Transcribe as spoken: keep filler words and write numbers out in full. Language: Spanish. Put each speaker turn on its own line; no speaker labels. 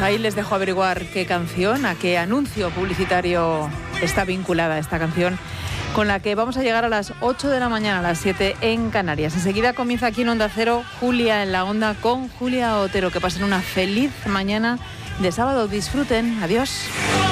ahí les dejo averiguar qué canción, a qué anuncio publicitario está vinculada esta canción, con la que vamos a llegar a las ocho de la mañana, a las siete en Canarias. Enseguida comienza aquí en Onda Cero, Julia en la Onda con Julia Otero. Que pasen una feliz mañana de sábado. Disfruten. Adiós.